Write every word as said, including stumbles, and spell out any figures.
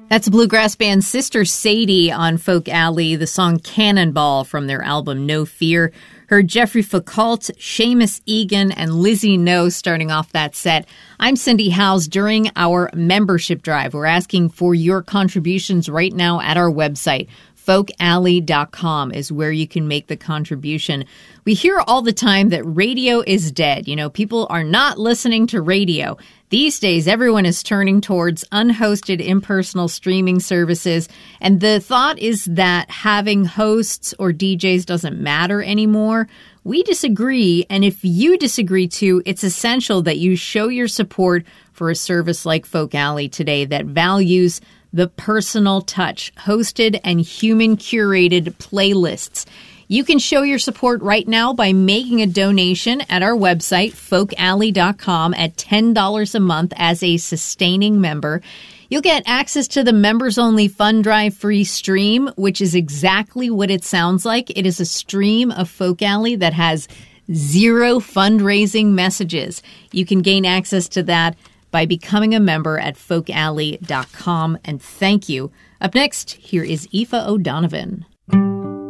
That's bluegrass band Sister Sadie on Folk Alley, the song Cannonball from their album No Fear. Heard Jeffrey Foucault, Seamus Egan, and Lizzie No starting off that set. I'm Cindy Howes. During our membership drive, we're asking for your contributions right now at our website. folk alley dot com is where you can make the contribution. We hear all the time that radio is dead. You know, people are not listening to radio. These days, everyone is turning towards unhosted, impersonal streaming services. And the thought is that having hosts or D Js doesn't matter anymore. We disagree. And if you disagree too, it's essential that you show your support for a service like Folk Alley today that values the personal touch, hosted and human-curated playlists. You can show your support right now by making a donation at our website, folk alley dot com, at ten dollars a month as a sustaining member. You'll get access to the members-only Fund Drive free stream, which is exactly what it sounds like. It is a stream of Folk Alley that has zero fundraising messages. You can gain access to that by becoming a member at folk alley dot com. And thank you. Up next, here is Aoife O'Donovan.